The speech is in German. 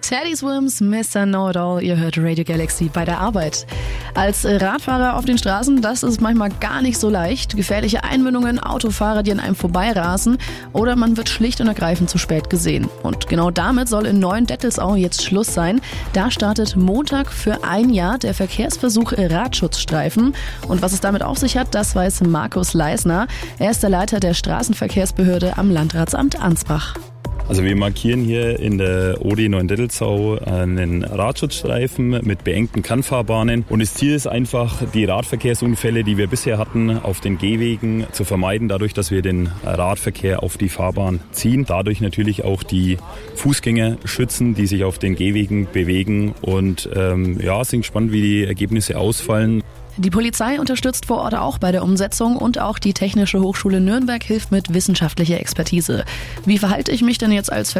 Teddy Swims, Mr. Know-It-All, ihr hört Radio Galaxy bei der Arbeit. Als Radfahrer auf den Straßen, das ist manchmal gar nicht so leicht. Gefährliche Einwindungen, Autofahrer, die an einem vorbeirasen oder man wird schlicht und ergreifend zu spät gesehen. Und genau damit soll in Neuendettelsau jetzt Schluss sein. Da startet Montag für ein Jahr der Verkehrsversuch Radschutzstreifen. Und was es damit auf sich hat, das weiß Markus Leisner. Er ist der Leiter der Straßenverkehrsbehörde am Landratsamt Ansbach. Also wir markieren hier in der OD Neuendettelsau einen Radschutzstreifen mit beengten Kannfahrbahnen. Und das Ziel ist einfach, die Radverkehrsunfälle, die wir bisher hatten, auf den Gehwegen zu vermeiden, dadurch, dass wir den Radverkehr auf die Fahrbahn ziehen. Dadurch natürlich auch die Fußgänger schützen, die sich auf den Gehwegen bewegen. Und sind gespannt, wie die Ergebnisse ausfallen. Die Polizei unterstützt vor Ort auch bei der Umsetzung und auch die Technische Hochschule Nürnberg hilft mit wissenschaftlicher Expertise. Wie verhalte ich mich denn jetzt als